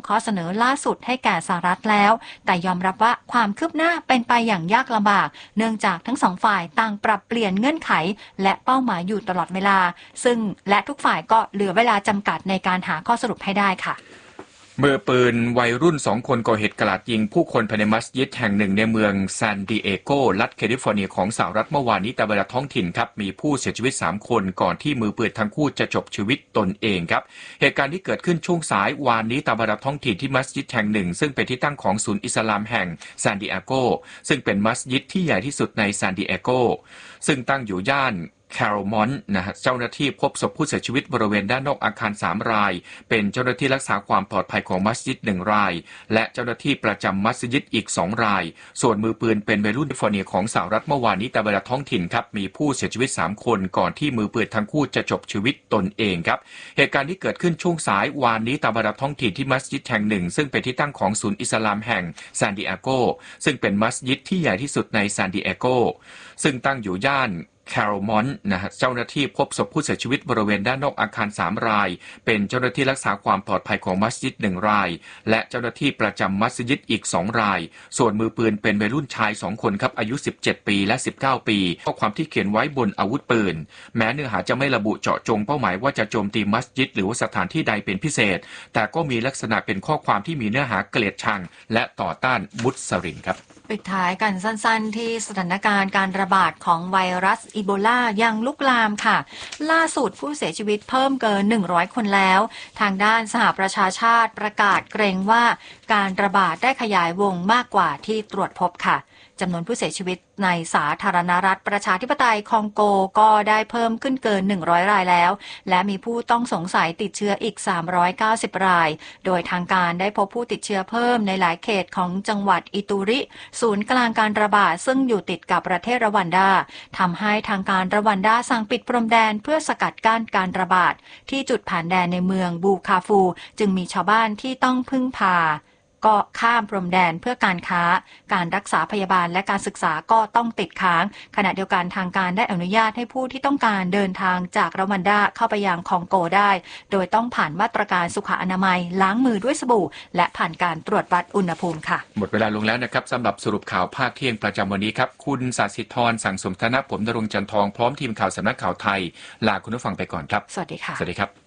ข้อเสนอล่าสุดให้แก่สหรัฐแล้วแต่ยอมรับว่าความคืบหน้าเป็นไปอย่างยากลำบากเนื่องจากทั้งสองฝ่ายต่างปรับเปลี่ยนเงื่อนไขและเป้าหมายอยู่ตลอดเวลาซึ่งและทุกฝ่ายก็เหลือเวลาจำกัดในการหาข้อสรุปให้ได้ค่ะมือปืนวัยรุ่น2 คนก่อเหตุกราดยิงผู้คนภายในมัสยิดแห่งหนึ่งในเมืองซานดิเอโกรัฐแคลิฟอร์เนียของสหรัฐเมื่อวานนี้ตามเวลาท้องถิ่นครับมีผู้เสียชีวิต3 คนก่อนที่มือปืนทั้งคู่จะจบชีวิตตนเองครับเหตุการณ์ที่เกิดขึ้นช่วงสายวานนี้ตามเวลาท้องถิ่นที่มัสยิดแห่งหนึ่งซึ่งเป็นที่ตั้งของศูนย์อิสลามแห่งซานดิเอโกซึ่งเป็นมัสยิดที่ใหญ่ที่สุดในซานดิเอโกซึ่งตั้งอยู่ย่านแคโรมอนนะฮะเจ้าหน้าที่พบศพผู้เสียชีวิตบริเวณด้านนอกอาคาร3 รายเป็นเจ้าหน้าที่รักษาความปลอดภัยของมัสยิด1 รายและเจ้าหน้าที่ประจำมัสยิดอีก2 รายส่วนมือปืนเป็นวัยรุ่นแคลิฟอร์เนียของสหรัฐเมื่อวานนี้ตามเวลาท้องถิ่นครับมีผู้เสียชีวิต3 คนก่อนที่มือปืนทั้งคู่จะจบชีวิตตนเองครับเหตุการณ์ที่เกิดขึ้นช่วงสายวานนี้ตามเวลาท้องถิ่นที่มัสยิดแห่งหนึ่งซึ่งเป็นที่ตั้งของศูนย์อิสลามแห่งซานดิเอโกซึ่งเป็นมัสยิดที่ใหญ่ที่สุดในซานดิเอโกซึ่งตั้งอยู่ย่านแคโรมอนนะฮะเจ้าหน้าที่พบศพผู้เสียชีวิตบริเวณด้านนอกอาคาร3 รายเป็นเจ้าหน้าที่รักษาความปลอดภัยของมัสยิด1 รายและเจ้าหน้าที่ประจำมัสยิดอีก2 รายส่วนมือปืนเป็นวัยรุ่นชาย2 คนครับอายุ17 ปีและ19 ปีข้อความที่เขียนไว้บนอาวุธปืนแม้เนื้อหาจะไม่ระบุเจาะจงเป้าหมายว่าจะโจมตีมัสยิดหรือว่าสถานที่ใดเป็นพิเศษแต่ก็มีลักษณะเป็นข้อความที่มีเนื้อหาเกลียดชังและต่อต้านมุสลิมครับปิดท้ายกันสั้นๆที่สถานการณ์การระบาดของไวรัสอีโบลายังลุกลามค่ะล่าสุดผู้เสียชีวิตเพิ่มเกิน100 คนแล้วทางด้านสหประชาชาติประกาศเกรงว่าการระบาดได้ขยายวงมากกว่าที่ตรวจพบค่ะจำนวนผู้เสียชีวิตในสาธารณรัฐประชาธิปไตยคองโกก็ได้เพิ่มขึ้นเกิน100 รายแล้วและมีผู้ต้องสงสัยติดเชื้ออีก390 รายโดยทางการได้พบผู้ติดเชื้อเพิ่มในหลายเขตของจังหวัดอิตูริศูนย์กลางการระบาดซึ่งอยู่ติดกับประเทศรวันดาทำให้ทางการรวันดาสั่งปิดพรมแดนเพื่อสกัดกั้นการระบาดที่จุดผ่านแดนในเมืองบูคาฟูจึงมีชาวบ้านที่ต้องพึ่งพาก็ข้ามพรมแดนเพื่อการค้าการรักษาพยาบาลและการศึกษาก็ต้องติดค้างขณะเดียวกันทางการได้อนุญาตให้ผู้ที่ต้องการเดินทางจากรวันดาเข้าไปยังคองโกได้โดยต้องผ่านมาตรการสุขอนามัยล้างมือด้วยสบู่และผ่านการตรวจวัดอุณหภูมิค่ะหมดเวลาลงแล้วนะครับสำหรับสรุปข่าวภาคเที่ยงประจำวันนี้ครับคุณศาสิธรสั่งสมธนผมณรงค์จันทองพร้อมทีมข่าวสำนักข่าวไทยลาคุณผู้ฟังไปก่อนครับสวัสดีค่ะสวัสดีครับ